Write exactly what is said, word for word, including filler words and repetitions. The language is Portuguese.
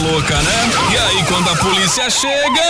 louca, né? E aí, quando a polícia chega...